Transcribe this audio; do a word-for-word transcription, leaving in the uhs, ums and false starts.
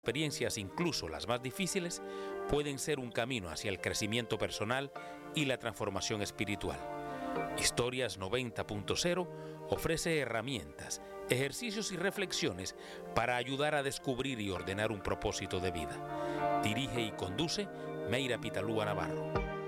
experiencias, incluso las más difíciles, pueden ser un camino hacia el crecimiento personal y la transformación espiritual. Historias noventa punto cero ofrece herramientas, ejercicios y reflexiones para ayudar a descubrir y ordenar un propósito de vida. Dirige y conduce Meira Pitalúa Navarro.